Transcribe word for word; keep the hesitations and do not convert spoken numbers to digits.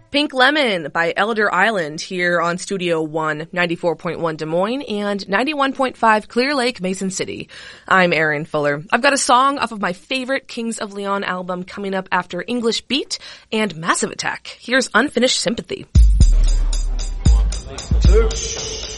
Pink Lemon by Elder Island here on Studio One, ninety-four point one Des Moines and ninety-one point five Clear Lake, Mason City. I'm Erin Fuller. I've got a song off of my favorite Kings of Leon album coming up after English Beat and Massive Attack. Here's Unfinished Sympathy. Two.